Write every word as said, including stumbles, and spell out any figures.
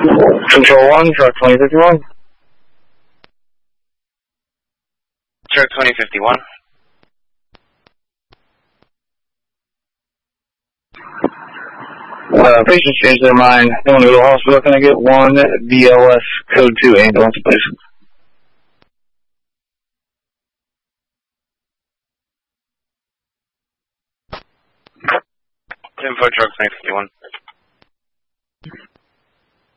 Control one, truck twenty fifty-one. Truck twenty fifty-one. Uh, patients changed their mind. They want to go to the hospital. Can I get one B L S code two ambulance, please? Info truck twenty fifty-one.